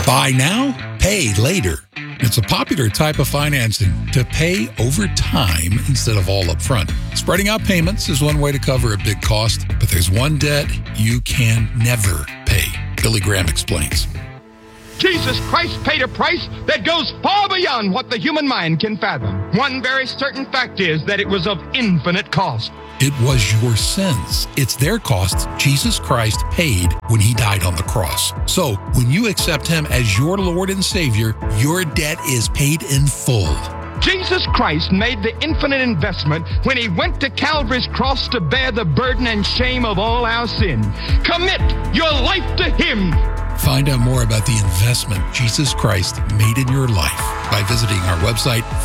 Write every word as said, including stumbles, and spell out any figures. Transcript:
Buy now, pay later. It's a popular type of financing to pay over time instead of all up front. Spreading out payments is one way to cover a big cost, but there's one debt you can never pay. Billy Graham explains. Jesus Christ paid a price that goes far beyond what the human mind can fathom. One very certain fact is that it was of infinite cost. It was your sins. It's their costs Jesus Christ paid when he died on the cross. So when you accept him as your Lord and Savior, your debt is paid in full. Jesus Christ made the infinite investment when he went to Calvary's cross to bear the burden and shame of all our sin. Commit your life to him. Find out more about the investment Jesus Christ made in your life by visiting our website,